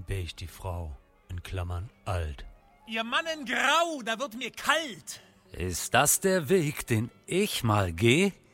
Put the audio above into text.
beig die Frau, in Klammern alt. Ihr Mann in Grau, da wird mir kalt. Ist das der Weg, den ich mal geh?